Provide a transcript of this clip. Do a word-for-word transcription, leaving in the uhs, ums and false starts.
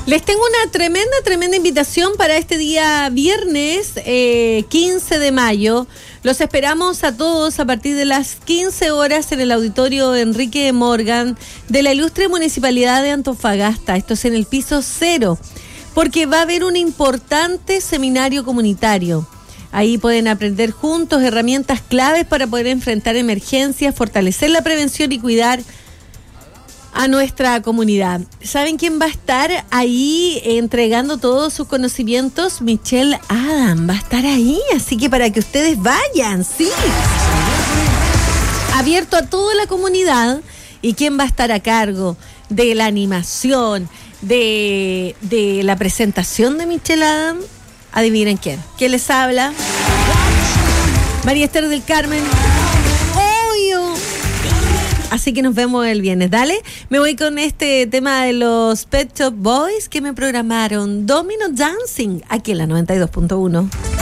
Les tengo una tremenda, tremenda invitación para este día viernes eh, quince de mayo. Los esperamos a todos a partir de las quince horas en el auditorio Enrique Morgan de la Ilustre Municipalidad de Antofagasta. Esto es en el piso cero, porque va a haber un importante seminario comunitario. Ahí pueden aprender juntos herramientas claves para poder enfrentar emergencias, fortalecer la prevención y cuidar a nuestra comunidad. ¿Saben quién va a estar ahí entregando todos sus conocimientos? Michelle Adam va a estar ahí, así que para que ustedes vayan, sí. Abierto a toda la comunidad. ¿Y quién va a estar a cargo de la animación, de, de la presentación de Michelle Adam? Adivinen quién. ¿Quién les habla? María Esther del Carmen. Así que nos vemos el viernes, dale. Me voy con este tema de los Pet Shop Boys que me programaron Domino Dancing aquí en la noventa y dos punto uno.